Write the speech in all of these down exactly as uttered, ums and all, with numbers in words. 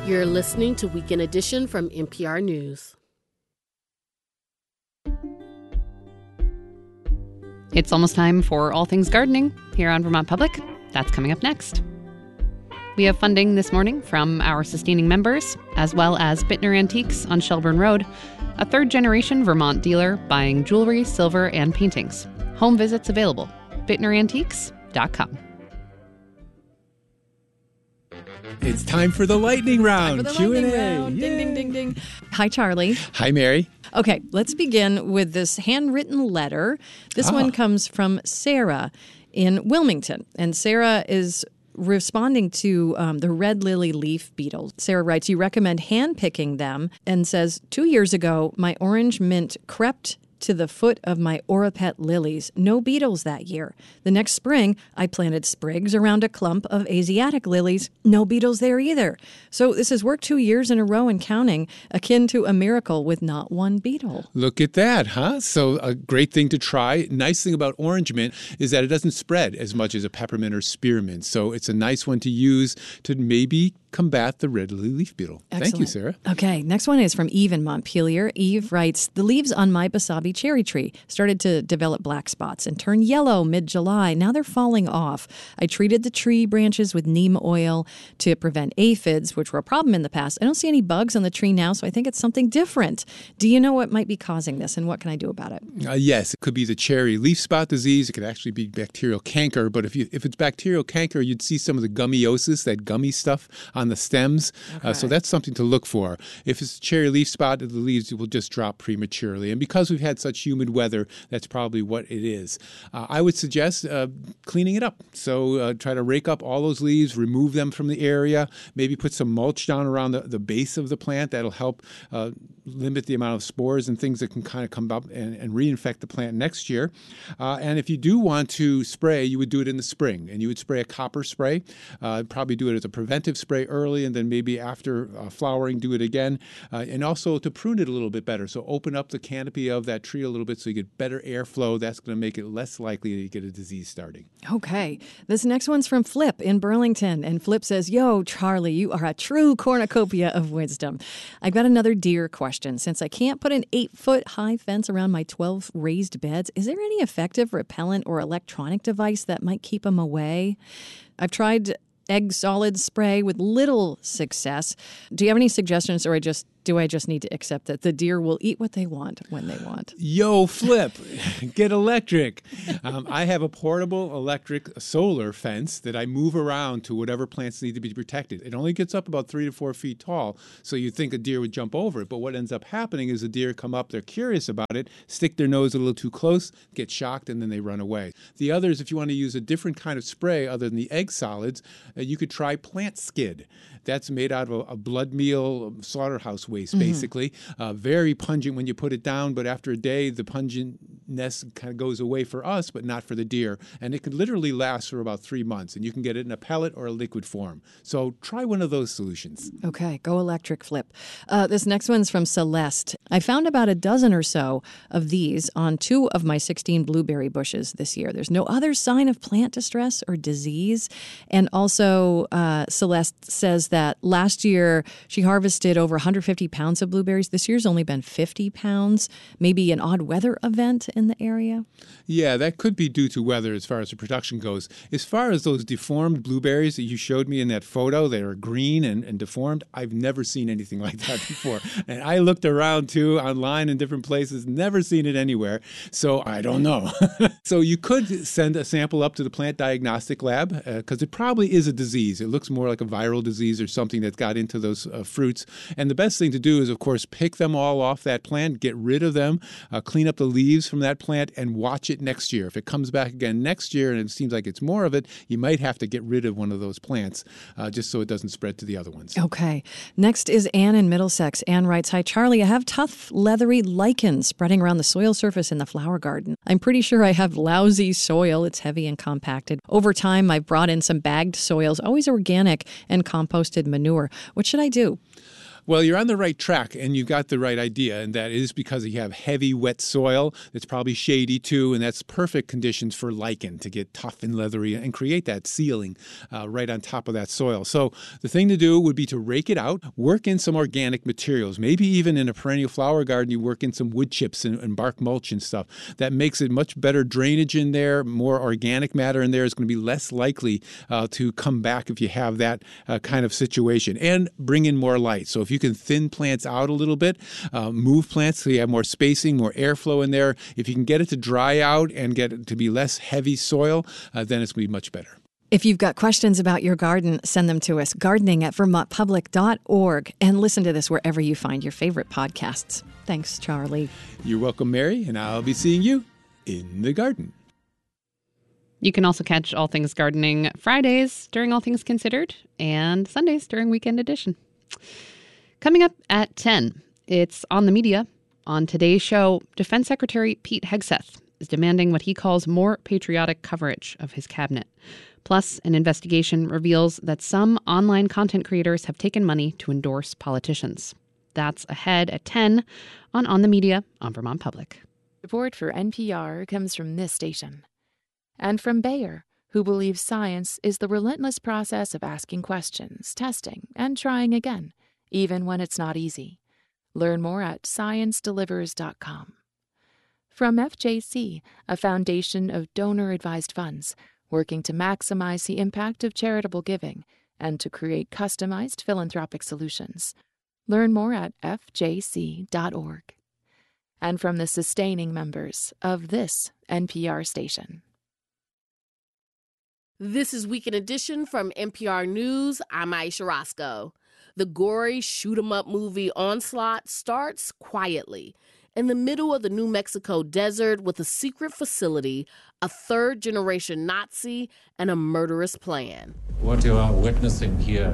You're listening to Weekend Edition from N P R News. It's almost time for All Things Gardening here on Vermont Public. That's coming up next. We have funding this morning from our sustaining members, as well as Bittner Antiques on Shelburne Road, a third-generation Vermont dealer buying jewelry, silver, and paintings. Home visits available. bittner antiques dot com. It's time for the lightning round. Time for the Q and lightning A. round. Yay. Ding, ding, ding, ding. Hi, Charlie. Hi, Mary. Okay, let's begin with this handwritten letter. This Ah. one comes from Sarah in Wilmington. And Sarah is responding to um, the red lily leaf beetle. Sarah writes, you recommend hand-picking them and says, two years ago, my orange mint crept to the foot of my Oripet lilies. No beetles that year. The next spring, I planted sprigs around a clump of Asiatic lilies. No beetles there either. So this has worked two years in a row and counting, akin to a miracle with not one beetle. Look at that, huh? So a great thing to try. Nice thing about orange mint is that it doesn't spread as much as a peppermint or spearmint. So it's a nice one to use to maybe combat the red lily leaf beetle. Excellent. Thank you, Sarah. Okay, next one is from Eve in Montpelier. Eve writes, the leaves on my Basabi cherry tree started to develop black spots and turn yellow mid-July. Now they're falling off. I treated the tree branches with neem oil to prevent aphids, which were a problem in the past. I don't see any bugs on the tree now, so I think it's something different. Do you know what might be causing this, and what can I do about it? Uh, yes, it could be the cherry leaf spot disease. It could actually be bacterial canker. But if you if it's bacterial canker, you'd see some of the gummiosis, that gummy stuff on the stems. Okay. Uh, so that's something to look for. If it's cherry leaf spot, the leaves will just drop prematurely. And because we've had such humid weather, that's probably what it is. Uh, I would suggest uh, cleaning it up. So uh, try to rake up all those leaves, remove them from the area, maybe put some mulch down around the, the base of the plant. That'll help uh, limit the amount of spores and things that can kind of come up and, and reinfect the plant next year. Uh, and if you do want to spray, you would do it in the spring. And you would spray a copper spray. Uh, probably do it as a preventive spray early, and then maybe after uh, flowering, do it again. Uh, and also to prune it a little bit better. So open up the canopy of that tree a little bit so you get better airflow. That's going to make it less likely that you get a disease starting. Okay. This next one's from Flip in Burlington. And Flip says, yo, Charlie, you are a true cornucopia of wisdom. I've got another deer question. Since I can't put an eight-foot high fence around my twelve raised beds, is there any effective repellent or electronic device that might keep them away? I've tried egg solid spray with little success. Do you have any suggestions, or I just do I just need to accept that the deer will eat what they want when they want? Yo, Flip, get electric. Um, I have a portable electric solar fence that I move around to whatever plants need to be protected. It only gets up about three to four feet tall, so you'd think a deer would jump over it. But what ends up happening is the deer come up, they're curious about it, stick their nose a little too close, get shocked, and then they run away. The others, if you want to use a different kind of spray other than the egg solids, uh, you could try Plant Skid. That's made out of a, a blood meal slaughterhouse waste, mm-hmm. basically. Uh, very pungent when you put it down, but after a day, the pungentness kind of goes away for us, but not for the deer. And it could literally last for about three months, and you can get it in a pellet or a liquid form. So try one of those solutions. Okay, go electric, Flip. Uh, this next one's from Celeste. I found about a dozen or so of these on two of my sixteen blueberry bushes this year. There's no other sign of plant distress or disease. And also, uh, Celeste says that last year she harvested over one hundred fifty pounds of blueberries. This year's only been fifty pounds. Maybe an odd weather event in the area? Yeah, that could be due to weather as far as the production goes. As far as those deformed blueberries that you showed me in that photo, they are green and, and deformed. I've never seen anything like that before. And I looked around too online in different places, never seen it anywhere. So I don't know. So you could send a sample up to the plant diagnostic lab because uh, it probably is a disease. It looks more like a viral disease or something that got into those uh, fruits. And the best thing to do is, of course, pick them all off that plant, get rid of them, uh, clean up the leaves from that plant, and watch it next year. If it comes back again next year and it seems like it's more of it, you might have to get rid of one of those plants uh, just so it doesn't spread to the other ones. Okay. Next is Anne in Middlesex. Anne writes, hi, Charlie, I have tough, leathery lichens spreading around the soil surface in the flower garden. I'm pretty sure I have lousy soil. It's heavy and compacted. Over time, I've brought in some bagged soils, always organic, and composted manure. What should I do? Well, you're on the right track, and you've got the right idea, and that is because you have heavy, wet soil that's probably shady too, and that's perfect conditions for lichen to get tough and leathery and create that ceiling uh, right on top of that soil. So the thing to do would be to rake it out, work in some organic materials. Maybe even in a perennial flower garden, you work in some wood chips and, and bark mulch and stuff. That makes it much better drainage in there, more organic matter in there is going to be less likely uh, to come back if you have that uh, kind of situation, and bring in more light. So if you can thin plants out a little bit, uh, move plants so you have more spacing, more airflow in there. If you can get it to dry out and get it to be less heavy soil, uh, then it's going to be much better. If you've got questions about your garden, send them to us, gardening at vermont public dot org, and listen to this wherever you find your favorite podcasts. Thanks, Charlie. You're welcome, Mary, and I'll be seeing you in the garden. You can also catch All Things Gardening Fridays during All Things Considered and Sundays during Weekend Edition. Coming up at ten, it's On the Media. On today's show, Defense Secretary Pete Hegseth is demanding what he calls more patriotic coverage of his cabinet. Plus, an investigation reveals that some online content creators have taken money to endorse politicians. That's ahead at ten on On the Media on Vermont Public. Support for N P R comes from this station. And from Bayer, who believes science is the relentless process of asking questions, testing, and trying again, even when it's not easy. Learn more at science delivers dot com. From F J C, a foundation of donor-advised funds, working to maximize the impact of charitable giving and to create customized philanthropic solutions. Learn more at f j c dot org. And from the sustaining members of this N P R station. This is Weekend Edition from N P R News. I'm Aisha Roscoe. The gory shoot-'em-up movie Onslaught starts quietly in the middle of the New Mexico desert with a secret facility, a third-generation Nazi, and a murderous plan. What you are witnessing here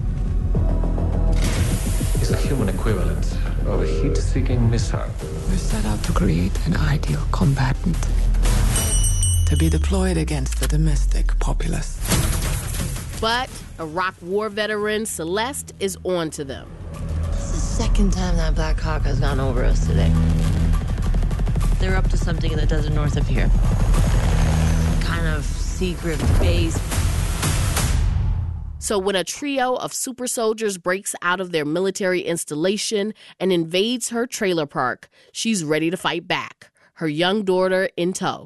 is a human equivalent of a heat-seeking missile. We're set out to create an ideal combatant to be deployed against the domestic populace. But Iraq War veteran Celeste is on to them. This is the second time that Black Hawk has gone over us today. They're up to something in the desert north of here. Kind of secret base. So when a trio of super soldiers breaks out of their military installation and invades her trailer park, she's ready to fight back, her young daughter in tow.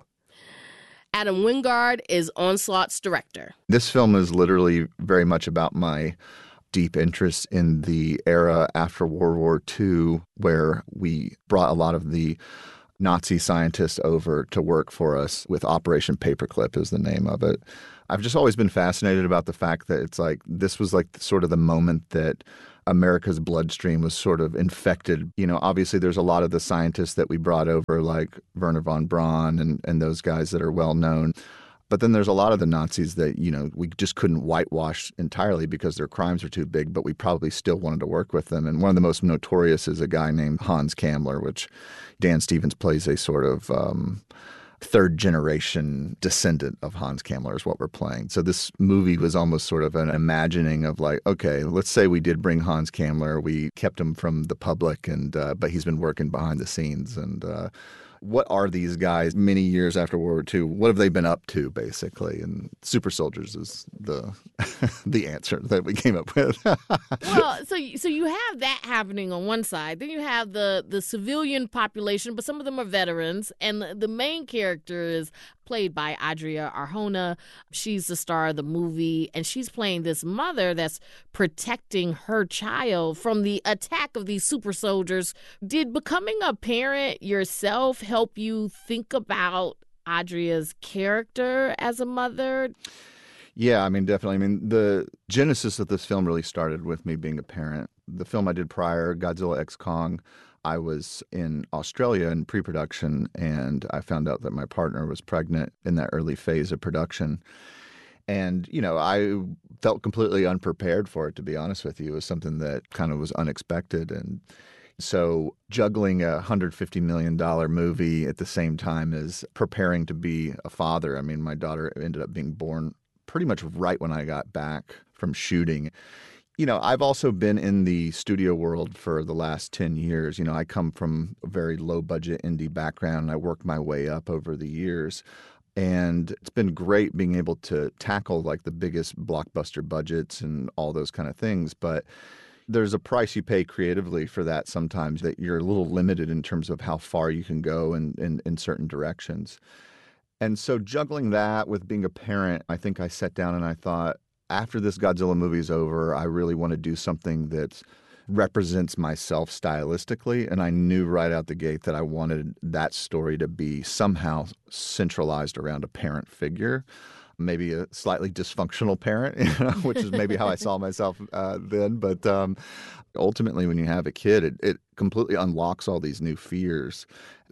Adam Wingard is Onslaught's director. This film is literally very much about my deep interest in the era after World War Two, where we brought a lot of the Nazi scientists over to work for us with Operation Paperclip is the name of it. I've just always been fascinated about the fact that it's like this was like sort of the moment that America's bloodstream was sort of infected. You know, obviously there's a lot of the scientists that we brought over like Wernher von Braun and, and those guys that are well known. But then there's a lot of the Nazis that, you know, we just couldn't whitewash entirely because their crimes were too big, but we probably still wanted to work with them. And one of the most notorious is a guy named Hans Kammler, which Dan Stevens plays a sort of um, third generation descendant of Hans Kammler is what we're playing. So this movie was almost sort of an imagining of like, okay, let's say we did bring Hans Kammler. We kept him from the public, and uh, but he's been working behind the scenes. And uh, what are these guys many years after World War Two? What have they been up to, basically? And super soldiers is the the answer that we came up with. Well, so so you have that happening on one side. Then you have the, the civilian population, but some of them are veterans. And the, the main character is played by Adria Arjona. She's the star of the movie, and she's playing this mother that's protecting her child from the attack of these super soldiers. Did becoming a parent yourself help you think about Adria's character as a mother? Yeah, I mean, definitely. I mean, the genesis of this film really started with me being a parent. The film I did prior, Godzilla X Kong, I was in Australia in pre-production, and I found out that my partner was pregnant in that early phase of production. And, you know, I felt completely unprepared for it, to be honest with you. It was something that kind of was unexpected. And so juggling a one hundred fifty million dollars movie at the same time as preparing to be a father. I mean, my daughter ended up being born pretty much right when I got back from shooting. you know, I've also been in the studio world for the last ten years. You know, I come from a very low budget indie background and I worked my way up over the years. And it's been great being able to tackle like the biggest blockbuster budgets and all those kind of things. But there's a price you pay creatively for that sometimes, that you're a little limited in terms of how far you can go in, in, in certain directions. And so juggling that with being a parent, I think I sat down and I thought, after this Godzilla movie is over, I really want to do something that represents myself stylistically. And I knew right out the gate that I wanted that story to be somehow centralized around a parent figure, maybe a slightly dysfunctional parent, you know, which is maybe how I saw myself uh, then. But um, ultimately, when you have a kid, it, it completely unlocks all these new fears.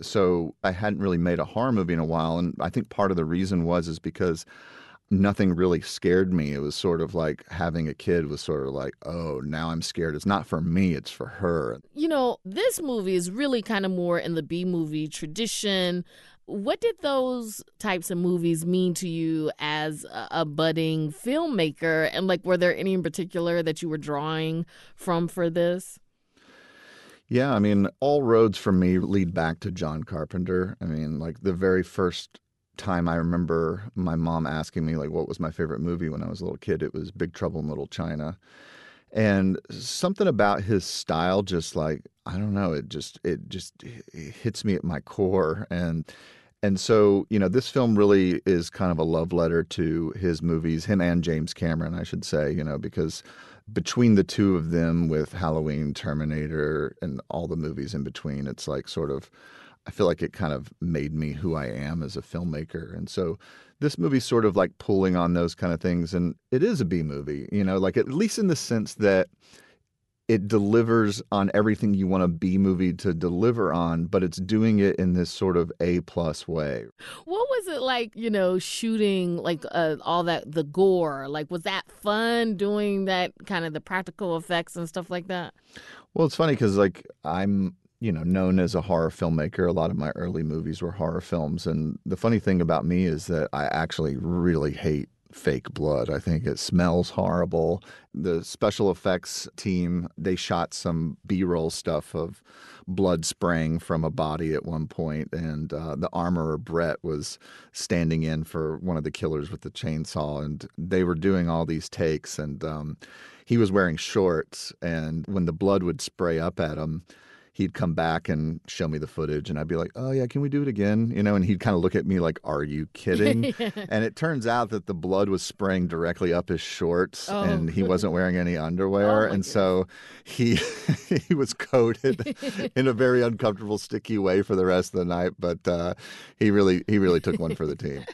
So I hadn't really made a horror movie in a while. And I think part of the reason was is because nothing really scared me. It was sort of like having a kid was sort of like, oh, now I'm scared. It's not for me, it's for her. You know, this movie is really kind of more in the B-movie tradition. What did those types of movies mean to you as a, a budding filmmaker? And like, were there any in particular that you were drawing from for this? Yeah, I mean, all roads for me lead back to John Carpenter. I mean, like the very first time I remember my mom asking me like what was my favorite movie when I was a little kid, it was Big Trouble in Little China. And something about his style, just like, I don't know, it just it just it hits me at my core. And and so, you know, this film really is kind of a love letter to his movies, him and James Cameron, I should say, you know, because between the two of them with Halloween, Terminator, and all the movies in between, it's like sort of, I feel like it kind of made me who I am as a filmmaker. And so this movie's sort of like pulling on those kind of things. And it is a B movie, you know, like at least in the sense that it delivers on everything you want a B movie to deliver on, but it's doing it in this sort of A plus way. What was it like, you know, shooting like uh, all that, the gore? Like, was that fun doing that kind of the practical effects and stuff like that? Well, it's funny because like I'm, you know, known as a horror filmmaker. A lot of my early movies were horror films. And the funny thing about me is that I actually really hate fake blood. I think it smells horrible. The special effects team, they shot some B-roll stuff of blood spraying from a body at one point, and uh, the armorer Brett was standing in for one of the killers with the chainsaw, and they were doing all these takes, and um, he was wearing shorts, and when the blood would spray up at him, he'd come back and show me the footage, and I'd be like, oh, yeah, can we do it again? You know, and he'd kind of look at me like, are you kidding? Yeah. And it turns out that the blood was spraying directly up his shorts, oh, and he wasn't wearing any underwear. Oh, and goodness. So he he was coated in a very uncomfortable, sticky way for the rest of the night. But uh, he really he really took one for the team.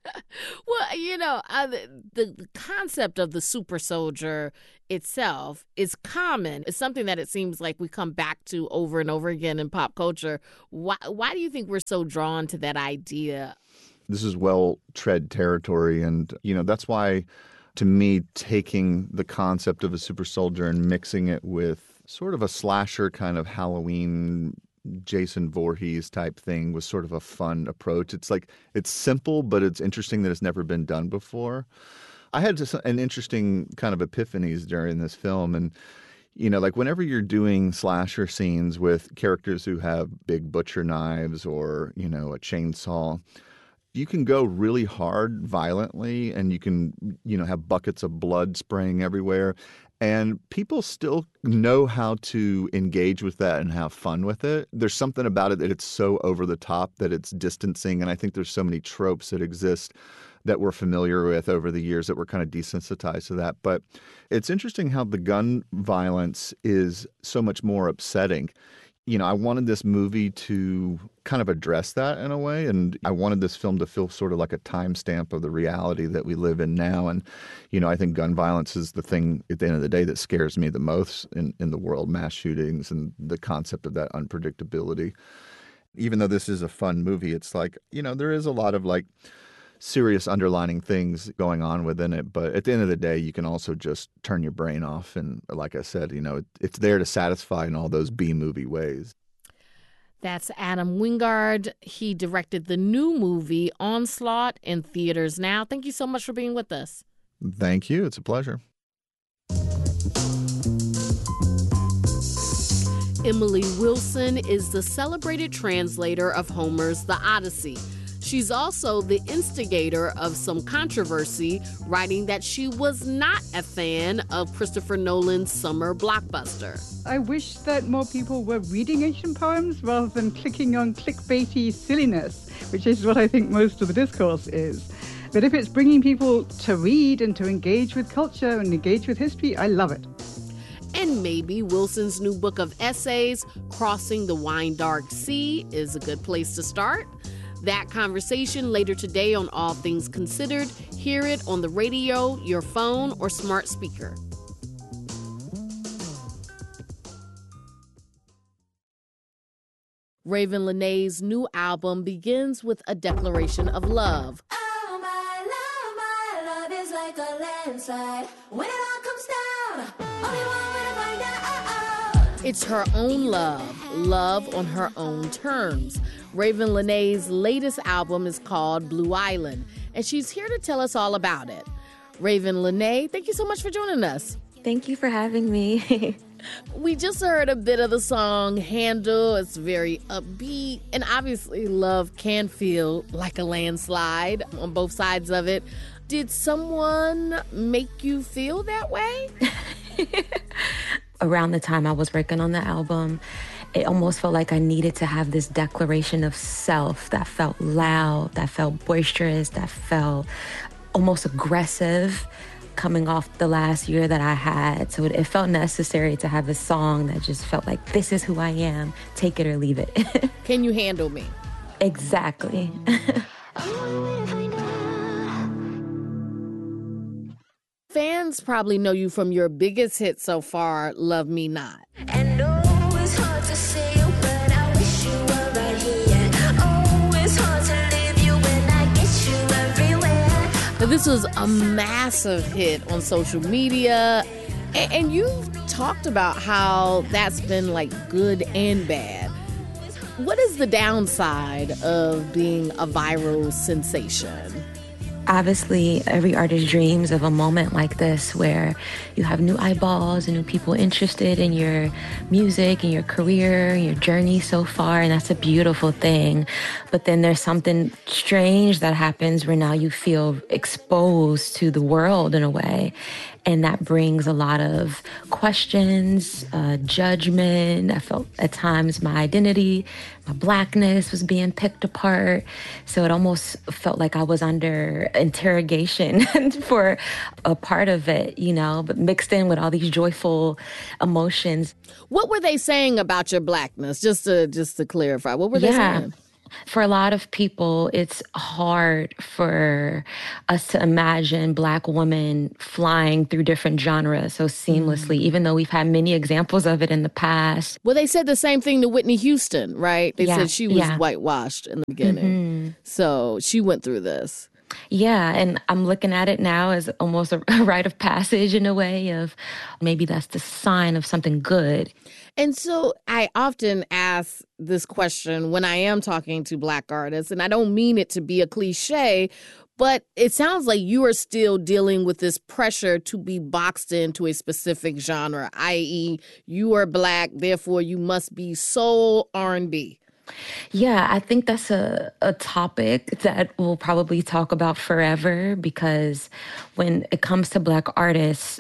Well, you know, uh, the, the concept of the super soldier itself is common. It's something that it seems like we come back to over and over again in pop culture. Why, why do you think we're so drawn to that idea? This is well-tread territory. And, you know, that's why, to me, taking the concept of a super soldier and mixing it with sort of a slasher kind of Halloween Jason Voorhees type thing was sort of a fun approach. It's like, it's simple, but it's interesting that it's never been done before. I had just an interesting kind of epiphanies during this film. And, you know, like whenever you're doing slasher scenes with characters who have big butcher knives or, you know, a chainsaw, you can go really hard violently and you can, you know, have buckets of blood spraying everywhere. And people still know how to engage with that and have fun with it. There's something about it that it's so over the top that it's distancing. And I think there's so many tropes that exist that we're familiar with over the years that we're kind of desensitized to that. But it's interesting how the gun violence is so much more upsetting. You know, I wanted this movie to kind of address that in a way, and I wanted this film to feel sort of like a timestamp of the reality that we live in now. And, you know, I think gun violence is the thing at the end of the day that scares me the most in, in the world, mass shootings and the concept of that unpredictability. Even though this is a fun movie, it's like, you know, there is a lot of like serious underlining things going on within it. But at the end of the day, you can also just turn your brain off. And like I said, you know, it, it's there to satisfy in all those B-movie ways. That's Adam Wingard. He directed the new movie Onslaught in theaters now. Thank you so much for being with us. Thank you. It's a pleasure. Emily Wilson is the celebrated translator of Homer's The Odyssey. She's also the instigator of some controversy, writing that she was not a fan of Christopher Nolan's summer blockbuster. I wish that more people were reading ancient poems rather than clicking on clickbaity silliness, which is what I think most of the discourse is. But if it's bringing people to read and to engage with culture and engage with history, I love it. And maybe Wilson's new book of essays, Crossing the Wine Dark Sea, is a good place to start. That conversation later today on All Things Considered. Hear it on the radio, your phone, or smart speaker. Raven Lenae's new album begins with a declaration of love. Oh, my love, my love is like a landslide. When it all comes down, only one way to find out. It's her own love, love on her own terms. Raven Lenae's latest album is called Blue Island, and she's here to tell us all about it. Raven Lenae, thank you so much for joining us. Thank you for having me. We just heard a bit of the song Handle. It's very upbeat, and obviously love can feel like a landslide on both sides of it. Did someone make you feel that way? Around the time I was working on the album, it almost felt like I needed to have this declaration of self that felt loud, that felt boisterous, that felt almost aggressive coming off the last year that I had. So it, it felt necessary to have a song that just felt like, this is who I am, take it or leave it. Can you handle me? Exactly. Fans probably know you from your biggest hit so far, Love Me Not. And oh, it's hard to say it, but I wish you were right here. Oh, it's hard to leave you when I get you everywhere. Now, this was a massive hit on social media, and, and you've talked about how that's been like good and bad. What is the downside of being a viral sensation? Obviously, every artist dreams of a moment like this where you have new eyeballs and new people interested in your music and your career and your journey so far, and that's a beautiful thing. But then there's something strange that happens where now you feel exposed to the world in a way. And that brings a lot of questions, uh, judgment. I felt at times my identity, my blackness was being picked apart. So it almost felt like I was under interrogation for a part of it, you know, but mixed in with all these joyful emotions. What were they saying about your blackness? Just to just to clarify, what were they yeah. saying? For a lot of people, it's hard for us to imagine Black women flying through different genres so seamlessly, mm. even though we've had many examples of it in the past. Well, they said the same thing to Whitney Houston, right? They yeah, said she was yeah. whitewashed in the beginning. Mm-hmm. So she went through this. Yeah, and I'm looking at it now as almost a rite of passage in a way of maybe that's the sign of something good. And so I often ask this question when I am talking to Black artists, and I don't mean it to be a cliche, but it sounds like you are still dealing with this pressure to be boxed into a specific genre, that is you are Black, therefore you must be soul R and B. Yeah, I think that's a, a topic that we'll probably talk about forever because when it comes to Black artists,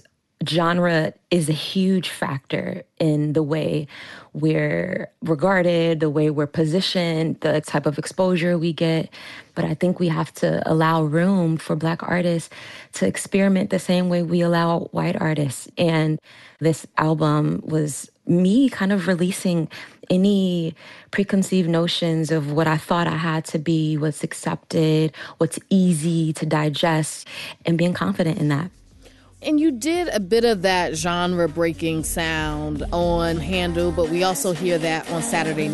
genre is a huge factor in the way we're regarded, the way we're positioned, the type of exposure we get. But I think we have to allow room for Black artists to experiment the same way we allow white artists. And this album was me kind of releasing any preconceived notions of what I thought I had to be, what's accepted, what's easy to digest, and being confident in that. And you did a bit of that genre-breaking sound on Handle, but we also hear that on Saturday